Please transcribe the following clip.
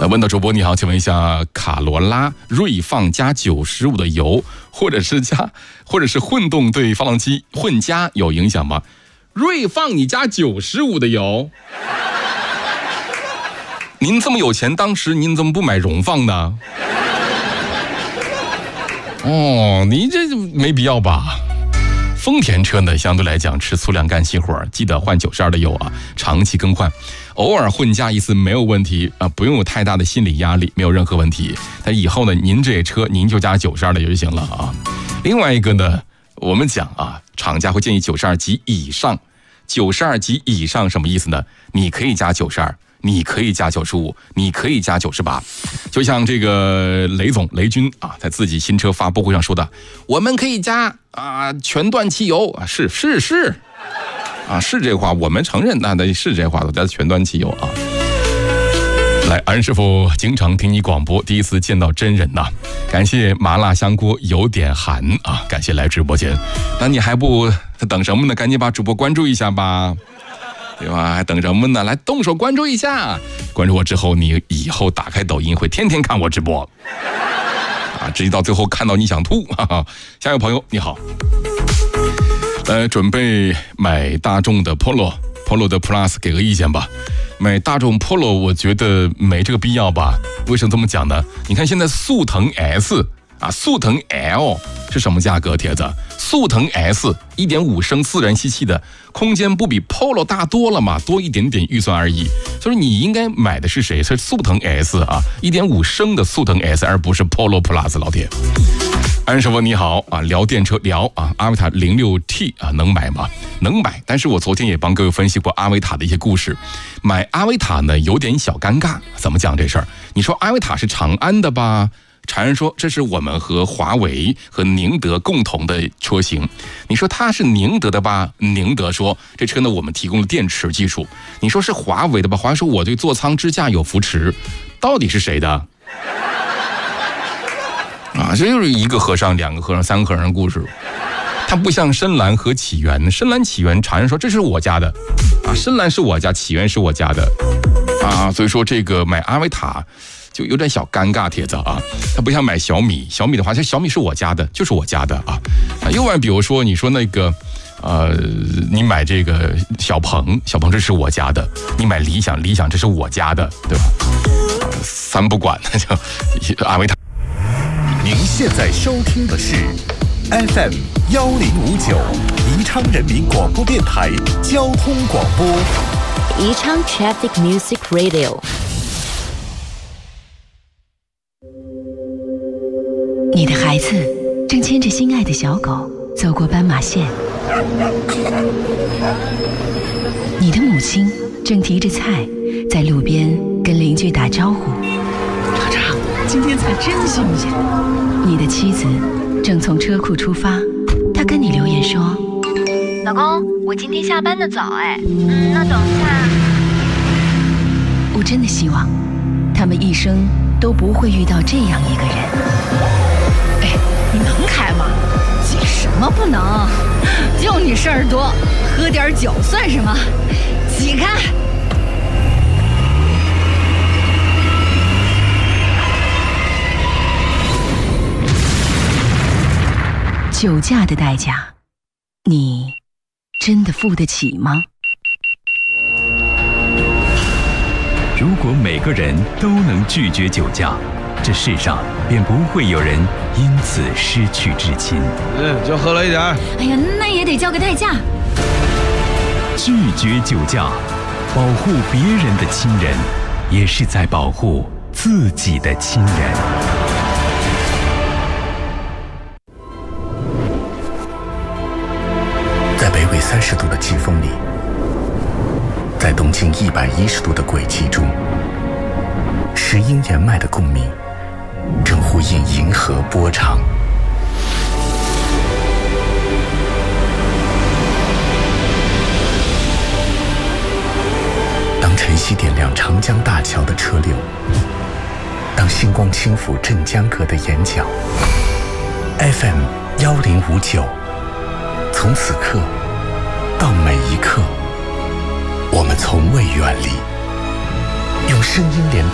问到主播你好，请问一下，卡罗拉锐放加95的油，或者是混动对发动机混加有影响吗？锐放你加95的油，您这么有钱，当时您怎么不买荣放呢？哦，你这没必要吧？丰田车呢，相对来讲吃粗粮干细活，记得换92的油啊，长期更换，偶尔混加一次没有问题啊，不用有太大的心理压力，没有任何问题。但以后呢，您这车您就加92的油就行了啊。另外一个呢，我们讲啊，厂家会建议92级以上，92级以上什么意思呢？你可以加92。你可以加95，你可以加98，就像这个雷军啊，在自己新车发布会上说的，我们可以加全段汽油啊，是啊，是这话，我们承认那是这话，加全段汽油啊。来，安师傅经常听你广播，第一次见到真人呐，感谢麻辣香锅有点寒啊，感谢来直播间，那你还不等什么呢？赶紧把主播关注一下吧。对吧？还等什么呢？来动手关注一下，关注我之后，你以后打开抖音会天天看我直播，直接到最后看到你想吐。下一位朋友你好，准备买大众的 Polo 的 Plus 给个意见吧。买大众 Polo 我觉得没这个必要吧？为什么这么讲呢？你看现在速腾 S 速腾 L 是什么价格？帖子，速腾 S 1.5升自然吸气的，空间不比 Polo 大多了嘛？多一点点预算而已。所以你应该买的是谁？是速腾 S 1.5升的速腾 S， 而不是 Polo Plus。老铁，安师傅你好聊电车聊阿维塔 06T 能买吗？能买，但是我昨天也帮各位分析过阿维塔的一些故事。买阿维塔呢有点小尴尬，怎么讲这事儿？你说阿维塔是长安的吧？常人说这是我们和华为和宁德共同的车型，你说它是宁德的吧？宁德说这车呢我们提供了电池技术。你说是华为的吧？华为说我对座舱支架有扶持，到底是谁的？这就是一个和尚、两个和尚、三个和尚的故事。它不像深蓝和启源，深蓝启源常人说这是我家的深蓝是我家，启源是我家的所以说这个买阿维塔就有点小尴尬，帖子它不像买小米的话，小米是我家的，就是我家的另外比如说你说那个你买这个小鹏这是我家的，你买理想这是我家的，对吧？三不管那就阿维塔。 您现在收听的是 FM 1059宜昌人民广播电台交通广播， 宜昌 Traffic Music Radio。 你的孩子正牵着心爱的小狗走过斑马线，你的母亲正提着菜在路边跟邻居打招呼， 厂长，今天菜真新鲜。 你的妻子正从车库出发，她跟你留言说， 老公，我今天下班的早那等一下。 我真的希望他们一生都不会遇到这样一个人。 你能开吗？急什么不能？就你事儿多，喝点酒算什么？挤开！ 酒驾的代价，你真的付得起吗？ 如果每个人都能拒绝酒驾，这世上便不会有人因此失去至亲。 就喝了一点。 哎呀，那也得交个代价。 拒绝酒驾，保护别人的亲人，也是在保护自己的亲人。 在北纬30度的季风里，在东经110度的轨迹中，石英岩脉的共鸣正呼应银河波长。当晨曦点亮长江大桥的车流，当星光轻抚镇江阁的眼角， FM 1059，从此刻到每一刻，我们从未远离，用声音联